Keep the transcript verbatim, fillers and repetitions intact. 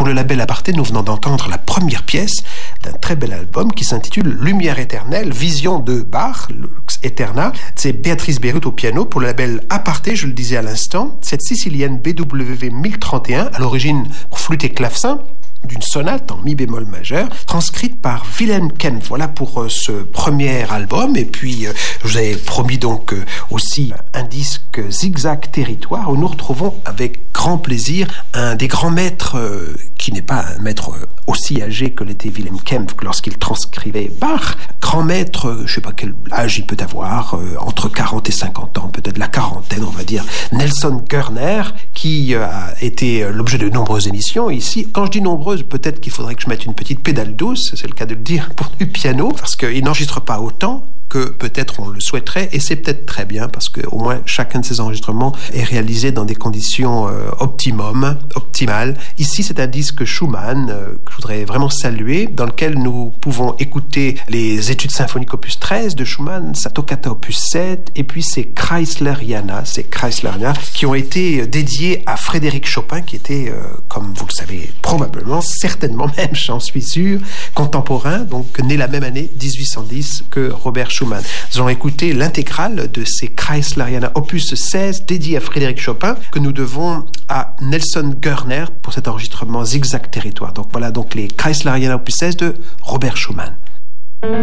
pour le label Aparté, nous venons d'entendre la première pièce d'un très bel album qui s'intitule Lumière éternelle, Vision de Bach, Lux Eterna. C'est Béatrice Beyrout au piano pour le label Aparté, je le disais à l'instant. Cette sicilienne B W V mille trente et un, à l'origine pour flûte et clavecin, d'une sonate en mi bémol majeur, transcrite par Wilhelm Kempff. Voilà pour euh, ce premier album. Et puis, euh, je vous avais promis donc euh, aussi un disque Zigzag Territoire, où nous retrouvons avec grand plaisir un des grands maîtres, euh, qui n'est pas un maître euh, aussi âgé que l'était Wilhelm Kempff lorsqu'il transcrivait Bach. Grand maître, euh, je ne sais pas quel âge il peut avoir, euh, entre quarante et cinquante ans, peut-être la quarantaine, on va dire. Nelson Görner, qui euh, a été euh, l'objet de nombreuses émissions ici. Quand je dis nombreuses, peut-être qu'il faudrait que je mette une petite pédale douce, c'est le cas de le dire, pour du piano, parce qu'il n'enregistre pas autant que peut-être on le souhaiterait, et c'est peut-être très bien, parce qu'au moins chacun de ces enregistrements est réalisé dans des conditions euh, optimum, optimales. Ici, c'est un disque Schumann euh, que je voudrais vraiment saluer, dans lequel nous pouvons écouter les études symphoniques opus treize de Schumann, sa toccata opus sept, et puis ses Kreisleriana, ces Kreisleriana, qui ont été dédiés à Frédéric Chopin, qui était, euh, comme vous le savez probablement, certainement même, j'en suis sûr, contemporain, donc né la même année, dix-huit cent dix, que Robert Schumann. Nous allons écouter l'intégrale de ces Kreisleriana opus seize dédié à Frédéric Chopin, que nous devons à Nelson Görner pour cet enregistrement Zigzag Territoire. Donc voilà donc les Kreisleriana opus seize de Robert Schumann.